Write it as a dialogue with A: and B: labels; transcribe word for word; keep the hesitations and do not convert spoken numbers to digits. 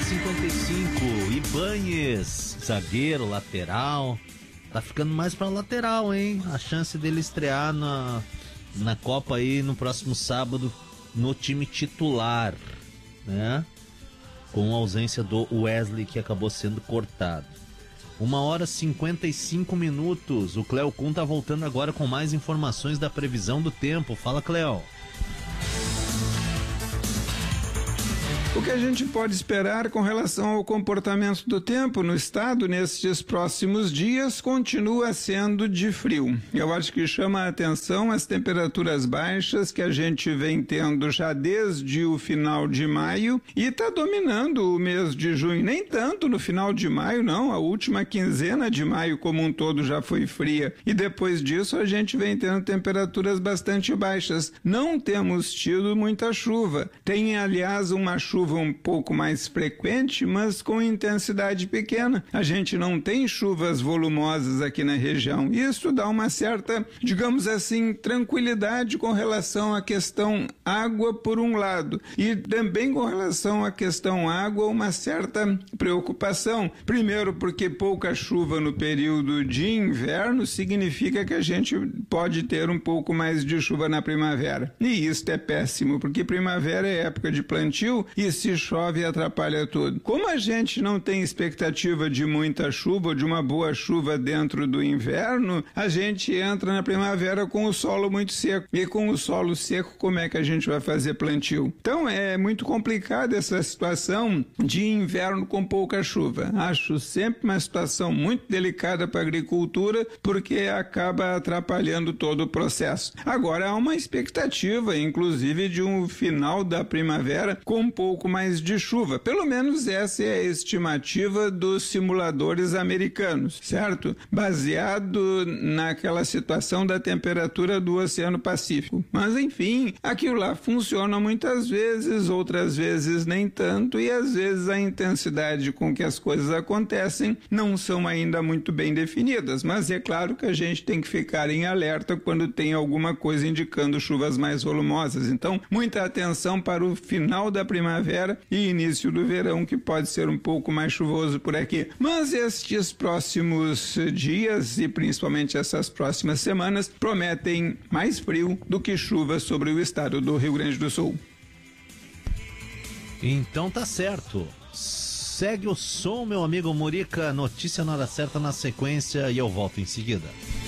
A: cinquenta e cinco. Ibañez, zagueiro, lateral. Tá ficando mais pra lateral, hein? A chance dele estrear na, na Copa aí no próximo sábado no time titular, né? Com a ausência do Wesley, que acabou sendo cortado. Uma hora e cinquenta e cinco minutos. O Cléo Kuhn tá voltando agora com mais informações da previsão do tempo. Fala, Cléo.
B: O que a gente pode esperar com relação ao comportamento do tempo no estado nestes próximos dias continua sendo de frio. Eu acho que chama a atenção as temperaturas baixas que a gente vem tendo já desde o final de maio e está dominando o mês de junho. Nem tanto no final de maio, não. A última quinzena de maio como um todo já foi fria. E depois disso a gente vem tendo temperaturas bastante baixas. Não temos tido muita chuva. Tem, aliás, uma chuva um pouco mais frequente, mas com intensidade pequena. A gente não tem chuvas volumosas aqui na região. Isso dá uma certa, digamos assim, tranquilidade com relação à questão água por um lado e também com relação à questão água uma certa preocupação. Primeiro porque pouca chuva no período de inverno significa que a gente pode ter um pouco mais de chuva na primavera. E isso é péssimo, porque primavera é época de plantio e se chove atrapalha tudo. Como a gente não tem expectativa de muita chuva ou de uma boa chuva dentro do inverno, a gente entra na primavera com o solo muito seco. E com o solo seco, como é que a gente vai fazer plantio? Então é muito complicada essa situação de inverno com pouca chuva. Acho sempre uma situação muito delicada para a agricultura, porque acaba atrapalhando todo o processo. Agora há uma expectativa, inclusive, de um final da primavera com um pouco mais de chuva. Pelo menos essa é a estimativa dos simuladores americanos, certo? Baseado naquela situação da temperatura do Oceano Pacífico. Mas enfim, aquilo lá funciona muitas vezes, outras vezes nem tanto, e às vezes a intensidade com que as coisas acontecem não são ainda muito bem definidas, mas é claro que a gente tem que ficar em alerta quando tem alguma coisa indicando chuvas mais volumosas. Então, muita atenção para o final da primavera e início do verão, que pode ser um pouco mais chuvoso por aqui. Mas estes próximos dias e principalmente essas próximas semanas prometem mais frio do que chuva sobre o estado do Rio Grande do Sul.
A: Então tá certo. Segue o som, meu amigo Murica. Notícia na hora certa na sequência e eu volto em seguida.